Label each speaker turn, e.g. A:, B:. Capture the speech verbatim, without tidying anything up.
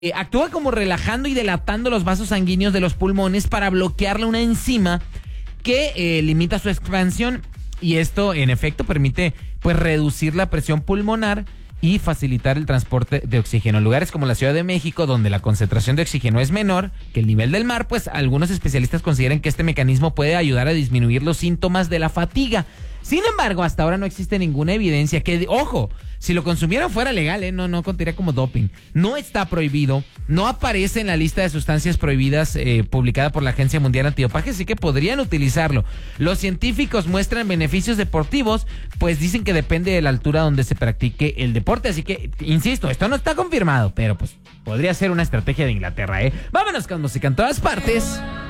A: Eh, actúa como relajando y dilatando los vasos sanguíneos de los pulmones para bloquearle una enzima que eh, limita su expansión, y esto en efecto permite pues reducir la presión pulmonar y facilitar el transporte de oxígeno. En lugares como la Ciudad de México, donde la concentración de oxígeno es menor que el nivel del mar, pues algunos especialistas consideran que este mecanismo puede ayudar a disminuir los síntomas de la fatiga. Sin embargo, hasta ahora no existe ninguna evidencia que, ojo, si lo consumieran fuera legal, ¿eh? no, no contaría como doping. No está prohibido, no aparece en la lista de sustancias prohibidas eh, publicada por la Agencia Mundial Antidopaje, así que podrían utilizarlo. Los científicos muestran beneficios deportivos, pues dicen que depende de la altura donde se practique el deporte, así que, insisto, esto no está confirmado, pero pues podría ser una estrategia de Inglaterra, ¿eh? Vámonos con música en todas partes.